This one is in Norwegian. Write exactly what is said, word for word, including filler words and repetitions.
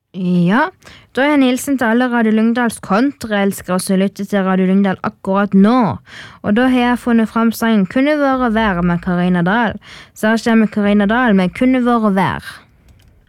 Ja, da er en hilsen til alle Radio Lyngdals kontraelskere som lytter til Radio Lyngdal akkurat nå. Og da har jeg funnet frem sangen Kunne være vær med Karina Dahl. Så her kommer Karina Dahl med Kunne være vær.